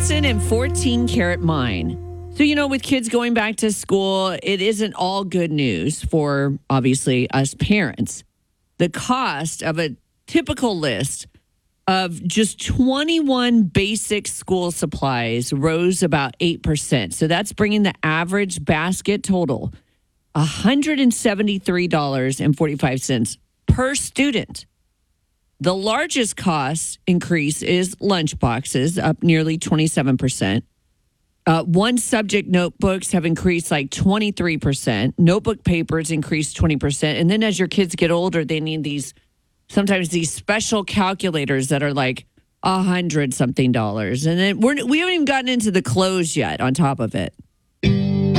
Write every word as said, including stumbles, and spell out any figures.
Watson and fourteen Karat Mine. So, you know, with kids going back to school, it isn't all good news for, obviously, us parents. The cost of a typical list of just twenty-one basic school supplies rose about eight percent. So that's bringing the average basket total one hundred seventy-three dollars and forty-five cents per student. The largest cost increase is lunch boxes, up nearly twenty-seven percent. Uh, one subject notebooks have increased like twenty-three percent. Notebook papers increased twenty percent. And then as your kids get older, they need these, sometimes these special calculators that are like a hundred something dollars. And then we're, we haven't even gotten into the clothes yet on top of it.